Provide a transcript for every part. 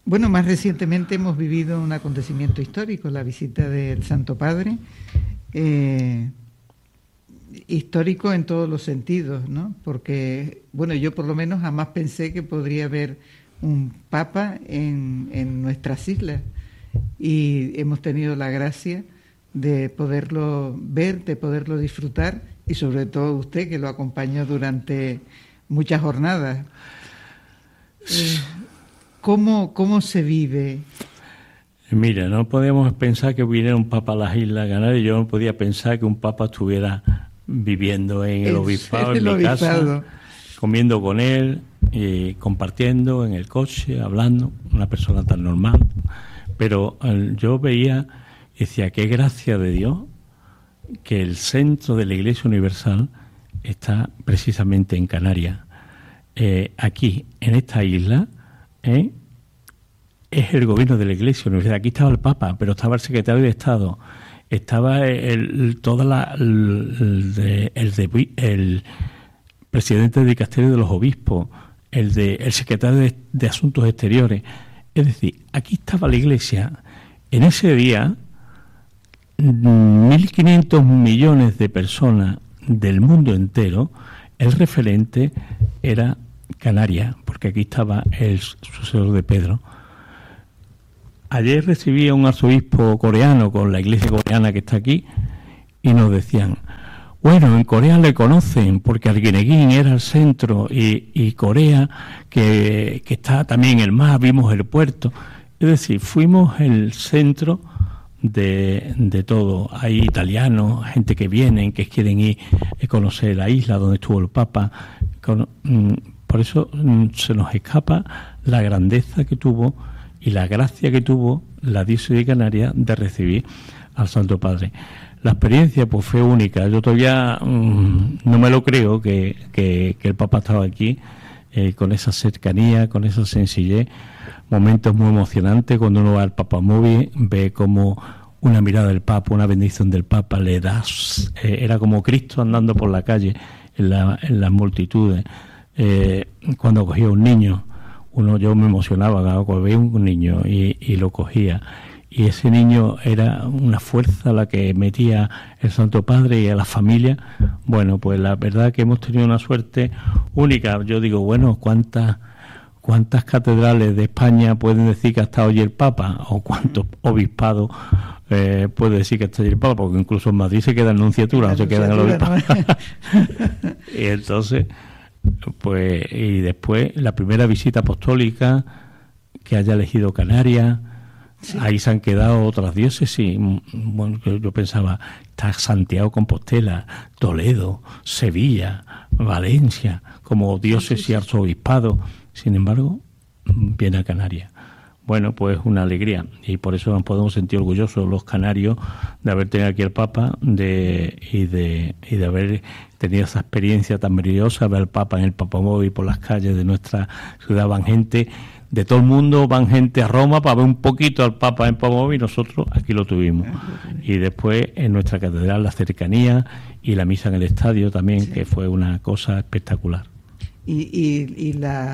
Bueno, más recientemente hemos vivido un acontecimiento histórico, la visita del Santo Padre, histórico en todos los sentidos, ¿no? Porque, bueno, yo por lo menos jamás pensé que podría haber un Papa en nuestras islas, y hemos tenido la gracia de poderlo ver, de poderlo disfrutar, y sobre todo usted, que lo acompañó durante muchas jornadas. ¿Cómo se vive? Mira, no podíamos pensar que viniera un papa a las Islas Canarias. Yo no podía pensar que un papa estuviera viviendo en el obispado, en mi casa, comiendo con él, compartiendo en el coche, hablando, una persona tan normal. Pero yo veía y decía, qué gracia de Dios que el centro de la Iglesia Universal está precisamente en Canarias. Aquí, en esta isla, es el gobierno de la Iglesia Universal. Aquí estaba el Papa, pero estaba el secretario de Estado, estaba el presidente del dicasterio de los obispos, el secretario de Asuntos Exteriores. Es decir, aquí estaba la Iglesia. En ese día, 1.500 millones de personas del mundo entero, el referente era Canarias, porque aquí estaba el sucesor de Pedro. Ayer recibí a un arzobispo coreano con la iglesia coreana que está aquí y nos decían, bueno, en Corea le conocen porque Arguineguín era el centro y Corea, que está también el mar, vimos el puerto. Es decir, fuimos el centro de todo. Hay italianos, gente que vienen, que quieren ir a conocer la isla donde estuvo el Papa. Por eso se nos escapa la grandeza que tuvo y la gracia que tuvo la diócesis de Canarias de recibir al Santo Padre. La experiencia pues fue única. Yo todavía no me lo creo que el Papa estaba aquí, con esa cercanía, con esa sencillez. Momentos muy emocionantes cuando uno va al Papamóvil, ve como una mirada del Papa, una bendición del Papa le das. Era como Cristo andando por la calle en las multitudes. Cuando cogía un niño, yo me emocionaba cuando veía un niño y lo cogía, y ese niño era una fuerza la que metía el Santo Padre y a la familia. Bueno, pues la verdad que hemos tenido una suerte única. Yo digo, bueno, ¿cuántas catedrales de España pueden decir que ha estado allí el Papa? ¿O cuántos obispados puede decir que está allí el Papa? Porque incluso en Madrid se queda en nunciatura, no se queda en el obispado. Y entonces, pues, y después la primera visita apostólica que haya elegido Canarias, sí. Ahí se han quedado otras diócesis. Bueno, yo pensaba, está Santiago Compostela, Toledo, Sevilla, Valencia, como diócesis y arzobispado. Sin embargo, viene a Canarias. Bueno, pues una alegría, y por eso nos podemos sentir orgullosos los canarios de haber tenido aquí al Papa y de haber tenido esa experiencia tan maravillosa, ver al Papa en el Papamóvil por las calles de nuestra ciudad. Van gente de todo el mundo, van gente a Roma para ver un poquito al Papa en Papamóvil, y nosotros aquí lo tuvimos. Y después en nuestra catedral la cercanía y la misa en el estadio también, sí. Que fue una cosa espectacular. Y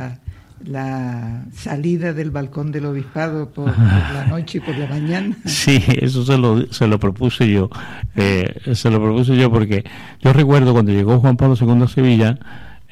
la salida del balcón del obispado por la noche y por la mañana. Sí, eso se lo propuse yo. Porque yo recuerdo cuando llegó Juan Pablo II a Sevilla,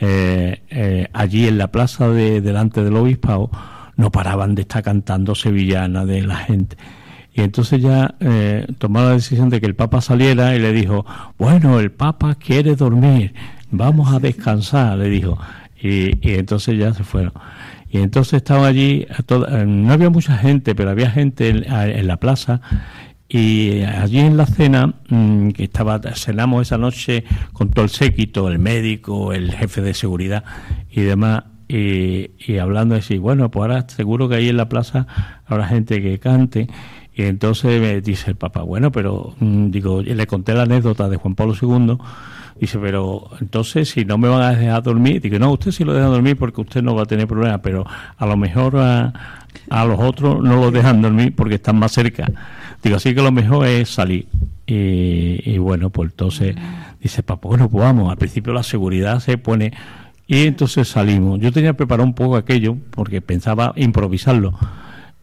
allí en la plaza delante del obispado no paraban de estar cantando sevillana de la gente. Y entonces ya tomaron la decisión de que el Papa saliera y le dijo, bueno, el Papa quiere dormir, vamos a descansar, le dijo. Y entonces ya se fueron. Y entonces estaban allí, no había mucha gente, pero había gente en la plaza. Y allí en la cena, cenamos esa noche con todo el séquito, el médico, el jefe de seguridad y demás, y hablando así, bueno, pues ahora seguro que ahí en la plaza habrá gente que cante. Y entonces me dice el Papa, bueno, pero le conté la anécdota de Juan Pablo II. Dice, pero entonces si no me van a dejar dormir, digo, no, usted sí lo deja dormir porque usted no va a tener problemas, pero a lo mejor a los otros no los dejan dormir porque están más cerca. Digo, así que lo mejor es salir. Y bueno, pues entonces dice, Papa, bueno, pues vamos. Al principio la seguridad se pone, y entonces salimos. Yo tenía preparado un poco aquello porque pensaba improvisarlo.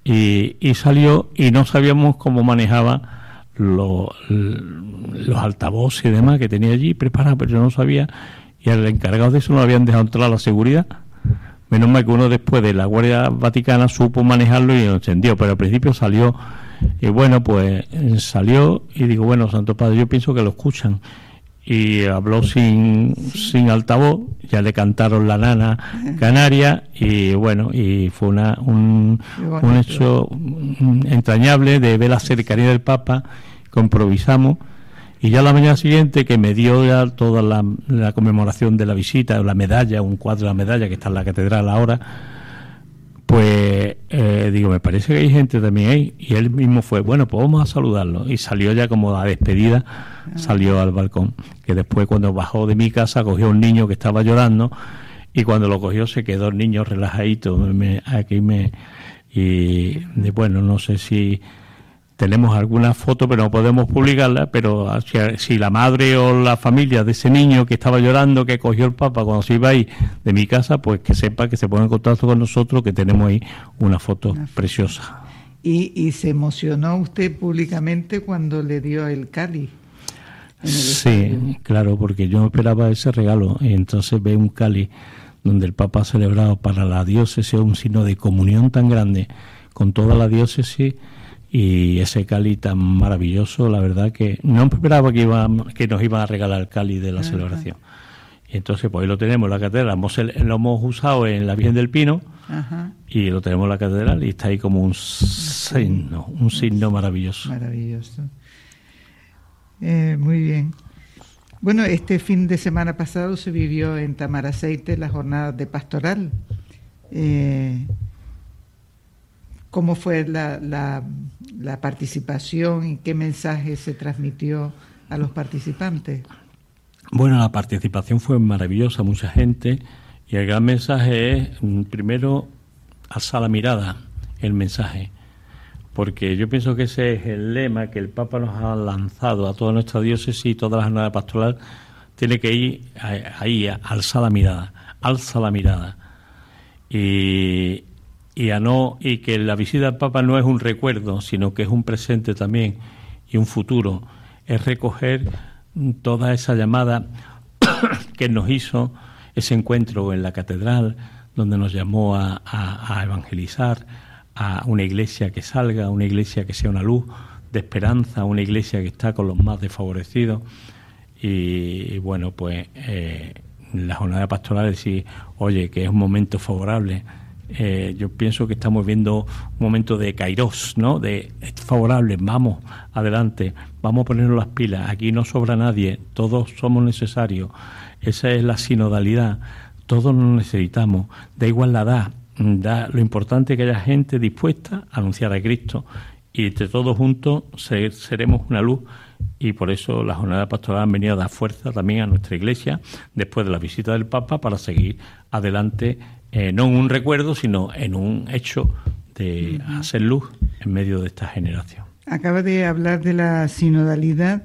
y salió, y no sabíamos cómo manejaba los altavoces y demás que tenía allí preparados, pero yo no sabía, y al encargado de eso no lo habían dejado entrar a la seguridad. Menos mal que uno después de la Guardia Vaticana supo manejarlo y lo encendió, pero al principio salió, y bueno, pues salió, y digo, bueno, Santo Padre, yo pienso que lo escuchan, y habló sin altavoz, ya le cantaron la nana canaria, y bueno, y fue un hecho entrañable de ver la cercanía del Papa, que improvisamos. Y ya la mañana siguiente, que me dio ya toda la conmemoración de la visita, la medalla, un cuadro de la medalla que está en la catedral ahora, pues digo, me parece que hay gente también ahí. Y él mismo fue, bueno, pues vamos a saludarlo. Y salió ya como a despedida, salió al balcón. Que después, cuando bajó de mi casa, cogió a un niño que estaba llorando, y cuando lo cogió se quedó el niño relajadito. Bueno, no sé si tenemos alguna foto, pero no podemos publicarla, pero si la madre o la familia de ese niño que estaba llorando, que cogió el Papa cuando se iba ahí de mi casa, pues que sepa que se ponga en contacto con nosotros, que tenemos ahí una foto preciosa. ¿Y se emocionó usted públicamente cuando le dio el cáliz? Sí, claro, porque yo esperaba ese regalo, y entonces ve un cáliz donde el Papa ha celebrado para la diócesis un signo de comunión tan grande con toda la diócesis. Y ese cáliz tan maravilloso, la verdad que no esperaba que nos iban a regalar el cáliz de la celebración. Y entonces, pues hoy lo tenemos en la catedral, lo hemos usado en la Virgen del Pino, y lo tenemos en la catedral, y está ahí como un signo maravilloso. Maravilloso. Muy bien. Bueno, este fin de semana pasado se vivió en Tamaraceite las jornadas de pastoral. ¿Cómo fue la participación y qué mensaje se transmitió a los participantes? Bueno, la participación fue maravillosa, mucha gente, y el gran mensaje es, primero, alza la mirada, el mensaje, porque yo pienso que ese es el lema que el Papa nos ha lanzado a toda nuestra diócesis, y toda la jornada pastoral tiene que ir ahí, alza la mirada, y que la visita al Papa no es un recuerdo, sino que es un presente también y un futuro. Es recoger toda esa llamada que nos hizo ese encuentro en la catedral, donde nos llamó a evangelizar, a una iglesia que salga, una iglesia que sea una luz de esperanza, una iglesia que está con los más desfavorecidos. Y bueno, pues la jornada pastoral decir, oye, que es un momento favorable. Yo pienso que estamos viendo un momento de kairos, ¿no? De favorable, vamos adelante, vamos a ponernos las pilas, aquí no sobra nadie, todos somos necesarios. Esa es la sinodalidad, todos nos necesitamos, da igual la edad, lo importante es que haya gente dispuesta a anunciar a Cristo, y entre todos juntos seremos una luz. Y por eso la jornada pastoral han venido a dar fuerza también a nuestra iglesia después de la visita del Papa, para seguir adelante, no en un recuerdo, sino en un hecho de hacer luz en medio de esta generación. Acaba de hablar de la sinodalidad,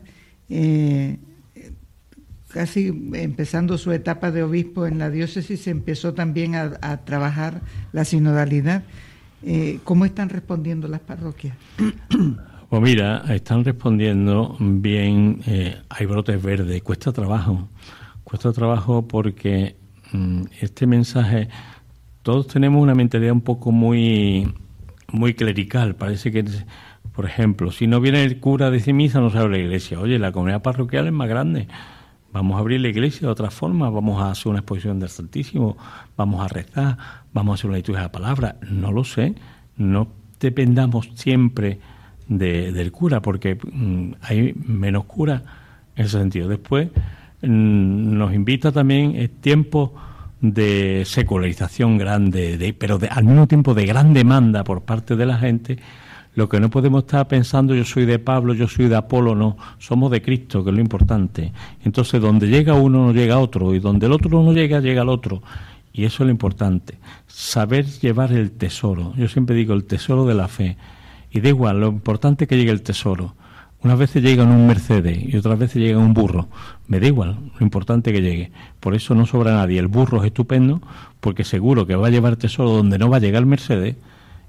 casi empezando su etapa de obispo en la diócesis, empezó también a trabajar la sinodalidad. ¿Cómo están respondiendo las parroquias? Pues mira, están respondiendo bien, hay brotes verdes, cuesta trabajo porque este mensaje, todos tenemos una mentalidad un poco muy clerical, parece que, por ejemplo, si no viene el cura a decir misa, no se abre la iglesia. Oye, la comunidad parroquial es más grande, vamos a abrir la iglesia de otra forma, vamos a hacer una exposición del Santísimo, vamos a rezar, vamos a hacer una liturgia de la palabra, no lo sé, no dependamos siempre del cura, porque hay menos cura en ese sentido. Después nos invita también el tiempo de secularización grande, pero al mismo tiempo de gran demanda por parte de la gente. Lo que no podemos estar pensando, yo soy de Pablo, yo soy de Apolo, no, somos de Cristo, que es lo importante. Entonces, donde llega uno no llega otro, y donde el otro no llega, llega el otro. Y eso es lo importante, saber llevar el tesoro. Yo siempre digo, el tesoro de la fe. Y da igual, lo importante es que llegue el tesoro. Unas veces llega en un Mercedes y otras veces llega en un burro. Me da igual, lo importante es que llegue. Por eso no sobra nadie. El burro es estupendo, porque seguro que va a llevar tesoro donde no va a llegar el Mercedes,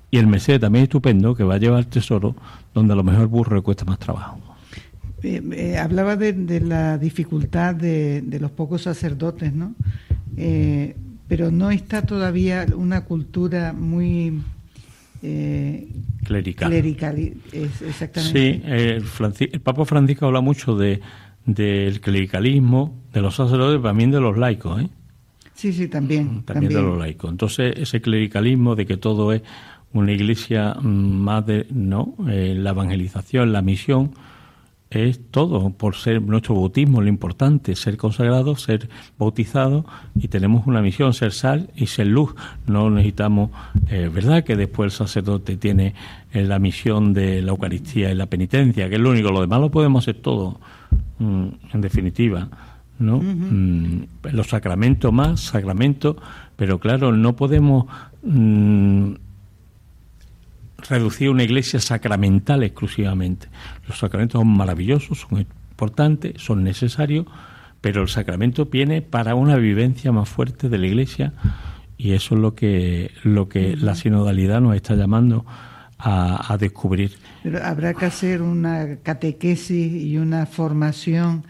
Y el Mercedes también es estupendo, que va a llevar tesoro donde a lo mejor el burro le cuesta más trabajo. Hablaba de la dificultad de los pocos sacerdotes, ¿no? Pero no está todavía una cultura muy clerical. Exactamente. Sí, el Papa Francisco habla mucho del clericalismo, de los sacerdotes, también de los laicos, ¿eh? Sí, también. También de los laicos. Entonces, ese clericalismo de que todo es una iglesia más de... No, la evangelización, la misión, es todo, por ser nuestro bautismo lo importante, ser consagrado, ser bautizado, y tenemos una misión, ser sal y ser luz. No necesitamos, verdad que después el sacerdote tiene la misión de la Eucaristía y la penitencia, que es lo único, lo demás lo podemos hacer todo, en definitiva, ¿no? Uh-huh. Los sacramentos más, sacramentos, pero claro, no podemos reducir una iglesia sacramental exclusivamente. Los sacramentos son maravillosos, son importantes, son necesarios, pero el sacramento viene para una vivencia más fuerte de la iglesia, y eso es lo que la sinodalidad nos está llamando a descubrir. Pero habrá que hacer una catequesis y una formación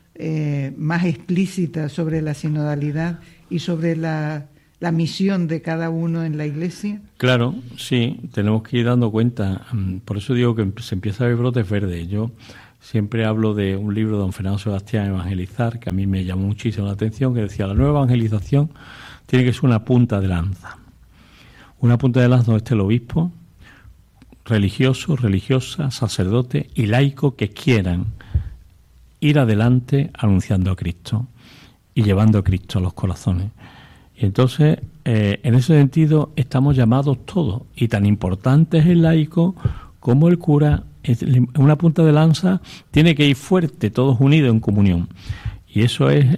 más explícita sobre la sinodalidad y sobre la misión de cada uno en la iglesia. Claro, sí, tenemos que ir dando cuenta. Por eso digo que se empieza a ver brotes verdes. Yo siempre hablo de un libro de don Fernando Sebastián, Evangelizar, que a mí me llamó muchísimo la atención, que decía: la nueva evangelización tiene que ser una punta de lanza. Una punta de lanza donde esté el obispo, religioso, religiosa, sacerdote y laico que quieran ir adelante anunciando a Cristo y llevando a Cristo a los corazones. Y entonces, en ese sentido, estamos llamados todos, y tan importante es el laico como el cura. Una punta de lanza tiene que ir fuerte, todos unidos en comunión. Y eso es,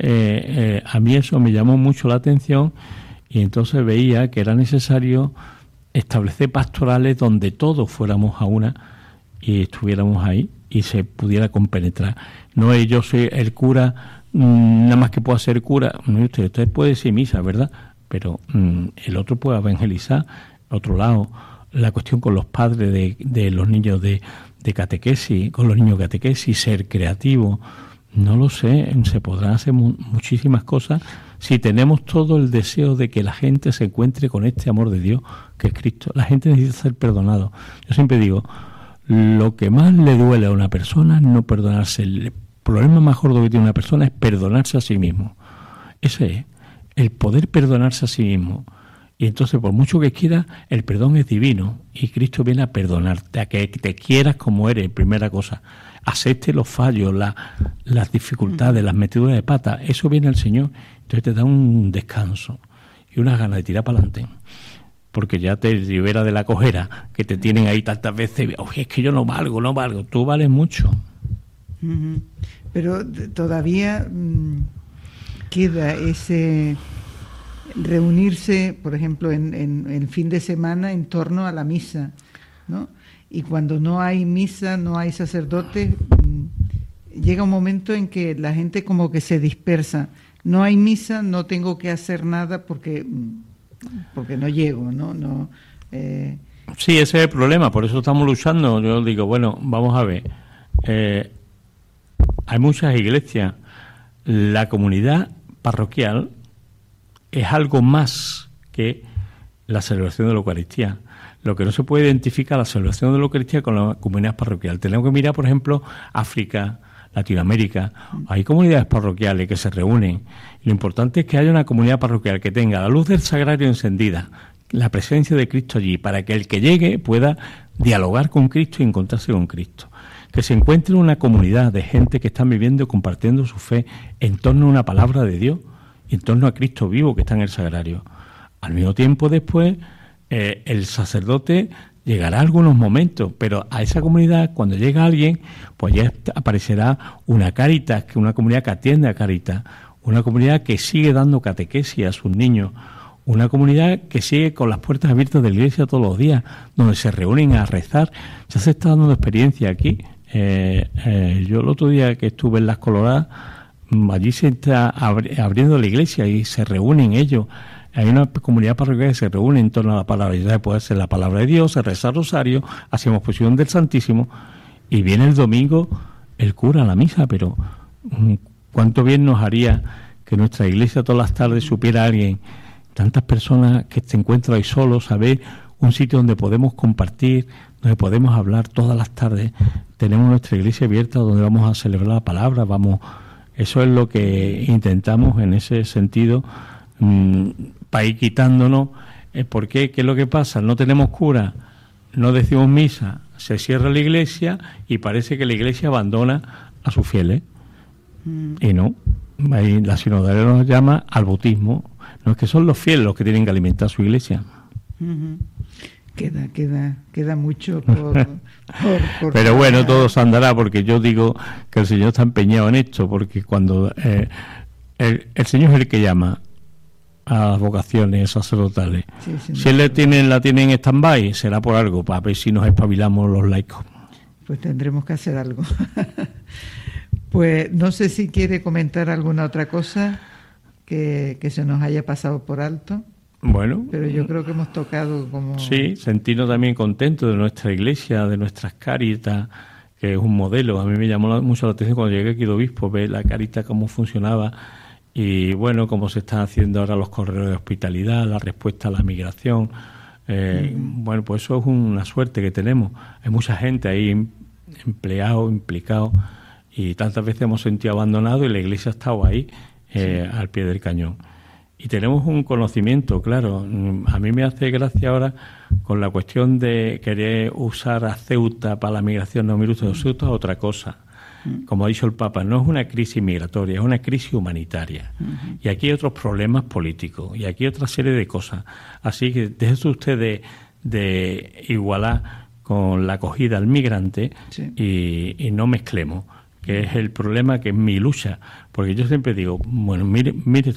a mí eso me llamó mucho la atención, y entonces veía que era necesario establecer pastorales donde todos fuéramos a una y estuviéramos ahí y se pudiera compenetrar. No es yo soy el cura, nada más que pueda ser cura. No, usted puede ser misa, ¿verdad? Pero el otro puede evangelizar. Otro lado, la cuestión con los padres de los niños de catequesis, con los niños de catequesis, ser creativo. No lo sé, se podrán hacer muchísimas cosas si tenemos todo el deseo de que la gente se encuentre con este amor de Dios, que es Cristo. La gente necesita ser perdonado. Yo siempre digo, lo que más le duele a una persona es no perdonarse. El problema más gordo que tiene una persona es perdonarse a sí mismo. Ese es, el poder perdonarse a sí mismo. Y entonces, por mucho que quiera, el perdón es divino, y Cristo viene a perdonarte, a que te quieras como eres, primera cosa. Acepte los fallos, las dificultades, las metiduras de pata. Eso viene el Señor. Entonces te da un descanso y unas ganas de tirar para adelante, porque ya te libera de la cojera que te tienen ahí tantas veces. Oye, es que yo no valgo. Tú vales mucho. Uh-huh. Pero todavía queda ese reunirse, por ejemplo, en fin de semana en torno a la misa, ¿no? Y cuando no hay misa, no hay sacerdote, llega un momento en que la gente como que se dispersa. No hay misa, no tengo que hacer nada porque no llego, ¿no? Sí, ese es el problema, por eso estamos luchando. Yo digo, bueno, vamos a ver. Hay muchas iglesias. La comunidad parroquial es algo más que la celebración de la Eucaristía. Lo que no se puede identificar la celebración de la Eucaristía con la comunidad parroquial. Tenemos que mirar, por ejemplo, África, Latinoamérica. Hay comunidades parroquiales que se reúnen. Lo importante es que haya una comunidad parroquial que tenga la luz del sagrario encendida, la presencia de Cristo allí, para que el que llegue pueda dialogar con Cristo y encontrarse con Cristo. Que se encuentre una comunidad de gente que están viviendo y compartiendo su fe en torno a una palabra de Dios, en torno a Cristo vivo que está en el sagrario. Al mismo tiempo, después, el sacerdote llegará a algunos momentos, pero a esa comunidad, cuando llega alguien, pues ya aparecerá una Cáritas, que una comunidad que atiende a Cáritas, una comunidad que sigue dando catequesis a sus niños, una comunidad que sigue con las puertas abiertas de la iglesia todos los días, donde se reúnen a rezar. Ya se está dando experiencia aquí. Yo el otro día que estuve en Las Coloradas, allí se está abriendo la iglesia y se reúnen ellos Hay una comunidad parroquial que se reúne en torno a la palabra, ya puede ser la palabra de Dios, se reza el rosario, hacemos posición del Santísimo, y viene el domingo el cura a la misa, pero cuánto bien nos haría que nuestra iglesia todas las tardes supiera a alguien, tantas personas que se encuentran ahí solos, saber un sitio donde podemos compartir, donde podemos hablar todas las tardes. Tenemos nuestra iglesia abierta donde vamos a celebrar la palabra, eso es lo que intentamos en ese sentido, para ir quitándonos. ¿Por qué? ¿Qué es lo que pasa? No tenemos cura, no decimos misa, se cierra la iglesia y parece que la iglesia abandona a sus fieles. Y no, ahí la sinodalidad nos llama al bautismo. No es que son los fieles los que tienen que alimentar su iglesia. Queda mucho por pero bueno, todo se andará, porque yo digo que el Señor está empeñado en esto, porque cuando el Señor es el que llama a las vocaciones sacerdotales. Sí, si él la tiene en stand-by, será por algo, para ver si nos espabilamos los laicos. Pues tendremos que hacer algo. Pues no sé si quiere comentar alguna otra cosa que se nos haya pasado por alto. Bueno, pero yo creo que hemos tocado como... Sí, sentirnos también contentos de nuestra iglesia, de nuestras Cáritas, que es un modelo. A mí me llamó mucho la atención cuando llegué aquí de obispo, ver la Cáritas cómo funcionaba y bueno, cómo se están haciendo ahora los correos de hospitalidad, la respuesta a la migración. Bueno, pues eso es una suerte que tenemos. Hay mucha gente ahí empleado, implicado, y tantas veces hemos sentido abandonado y la iglesia ha estado ahí al pie del cañón. Y tenemos un conocimiento, claro. A mí me hace gracia ahora con la cuestión de querer usar a Ceuta para la migración. No, mire usted, Ceuta es otra cosa. Como ha dicho el Papa, no es una crisis migratoria, es una crisis humanitaria. Y aquí hay otros problemas políticos, y aquí hay otra serie de cosas. Así que déjese usted de igualar con la acogida al migrante y no mezclemos, que es el problema, que es mi lucha. Porque yo siempre digo, bueno, mire,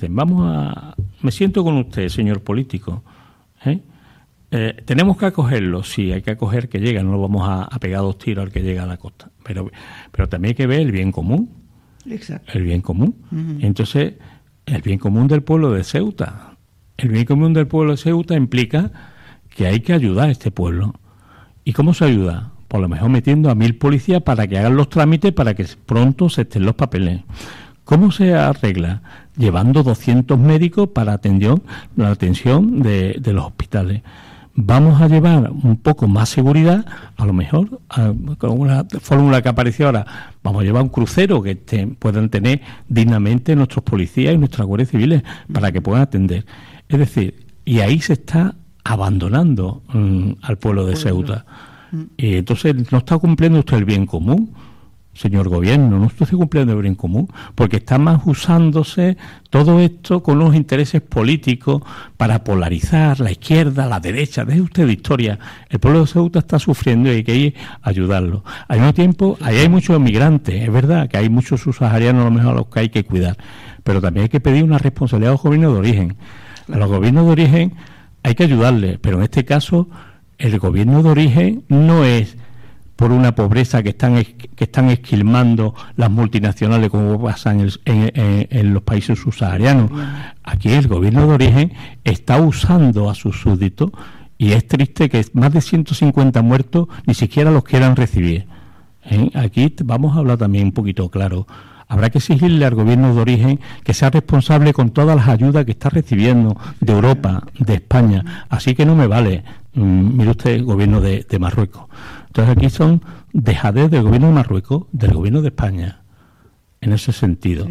me siento con usted, señor político. ¿Tenemos que acogerlo? Sí, hay que acoger que llega, no lo vamos a pegar 2 tiros al que llega a la costa. Pero también hay que ver el bien común. Exacto. El bien común. Entonces, el bien común del pueblo de Ceuta. El bien común del pueblo de Ceuta implica que hay que ayudar a este pueblo. ¿Y cómo se ayuda? Por lo mejor metiendo a 1000 policías para que hagan los trámites para que pronto se estén los papeles. ¿Cómo se arregla? Llevando 200 médicos para la atención de los hospitales. Vamos a llevar un poco más seguridad, a lo mejor, con una fórmula que apareció ahora, vamos a llevar un crucero que puedan tener dignamente nuestros policías y nuestras guardias civiles para que puedan atender. Es decir, y ahí se está abandonando al pueblo de Ceuta. Y entonces no está cumpliendo usted el bien común, señor gobierno, no está cumpliendo el bien común, porque está más usándose todo esto con unos intereses políticos para polarizar la izquierda, la derecha. Deje usted de historia. El pueblo de Ceuta está sufriendo y hay que ir a ayudarlo. Al mismo tiempo, ahí hay muchos migrantes, es verdad que hay muchos subsaharianos a lo mejor a los que hay que cuidar, pero también hay que pedir una responsabilidad a los gobiernos de origen. A los gobiernos de origen hay que ayudarles, pero en este caso el gobierno de origen no es por una pobreza que están esquilmando las multinacionales como pasa en los países subsaharianos. Aquí el gobierno de origen está usando a sus súbditos y es triste que más de 150 muertos ni siquiera los quieran recibir. Aquí vamos a hablar también un poquito claro. Habrá que exigirle al gobierno de origen que sea responsable con todas las ayudas que está recibiendo de Europa, de España. Así que no me vale, mire usted, el gobierno de Marruecos. Entonces aquí son dejadez del gobierno de Marruecos, del gobierno de España, en ese sentido.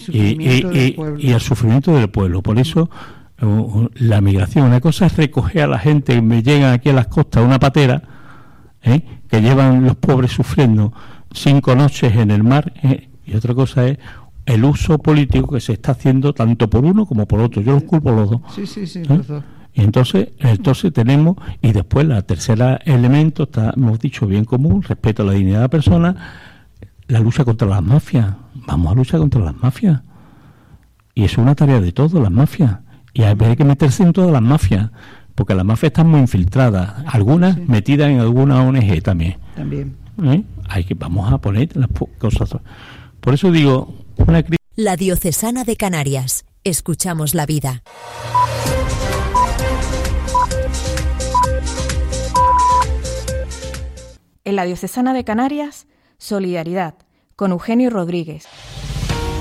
Y el sufrimiento del pueblo. Por eso la migración, una cosa es recoger a la gente que me llegan aquí a las costas una patera, que llevan los pobres sufriendo 5 noches en el mar, y otra cosa es el uso político que se está haciendo tanto por uno como por otro. Yo los culpo a los dos. Sí, los dos. Y entonces tenemos, y después la tercera elemento, hemos dicho bien común, respeto a la dignidad de la persona, la lucha contra las mafias. Vamos a luchar contra las mafias. Y eso es una tarea de todos, las mafias. Y hay que meterse en todas las mafias, porque las mafias están muy infiltradas, algunas metidas en alguna ONG también. Vamos a poner las cosas. Por eso digo, una crisis. La Diocesana de Canarias. Escuchamos la vida. En la Diocesana de Canarias, solidaridad, con Eugenio Rodríguez.